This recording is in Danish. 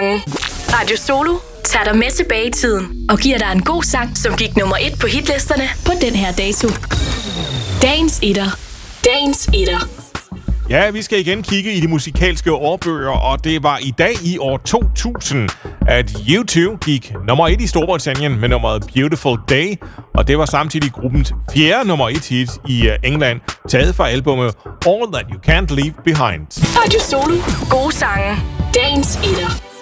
sange. Radio Solo tager dig med tilbage i tiden og giver dig en god sang, som gik nummer 1 på hitlisterne på den her dato. Dagens etter. Dagens etter. Ja, vi skal igen kigge i de musikalske årbøger, og det var i dag i år 2000, at U2 gik nummer 1 i Storbritannien med nummeret Beautiful Day, og det var samtidig gruppens 4. nummer 1 hit i England, taget fra albumet All That You Can't Leave Behind. Radio Solo. Gode sange. Dagens etter.